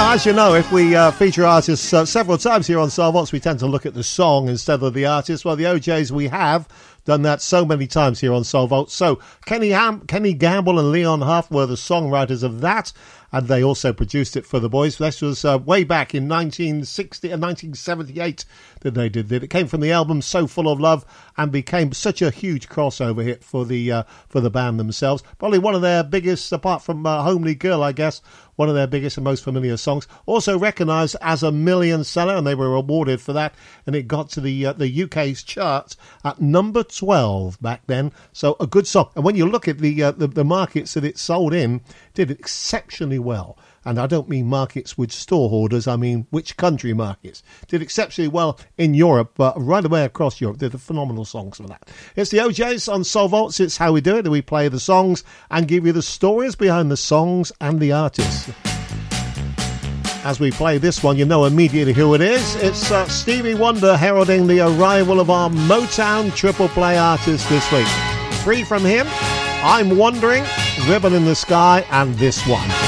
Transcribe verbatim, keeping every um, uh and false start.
Now, as you know, if we uh, feature artists uh, several times here on Soulvox, we tend to look at the song instead of the artist. Well, the O Js, we have done that so many times here on Soulvox. So Kenny, Ham- Kenny Gamble and Leon Huff were the songwriters of that, and they also produced it for the boys. This was uh, way back in nineteen sixty and nineteen seventy-eight that they did it. It came from the album So Full of Love and became such a huge crossover hit for the uh, for the band themselves. Probably one of their biggest, apart from uh, Homely Girl, I guess, one of their biggest and most familiar songs. Also recognised as a million seller, and they were awarded for that, and it got to the uh, the U K's charts at number twelve back then. So a good song. And when you look at the uh, the, the markets that it sold in, it did exceptionally well. And I don't mean markets with store hoarders, I mean which country markets. Did exceptionally well in Europe, but right away across Europe. Did a phenomenal songs for that. It's the O Js on Soulvox. It's how we do it. We play the songs and give you the stories behind the songs and the artists. As we play this one, you know immediately who it is. It's uh, Stevie Wonder heralding the arrival of our Motown triple play artist this week. Three from him, I'm Wondering, Ribbon in the Sky, and this one.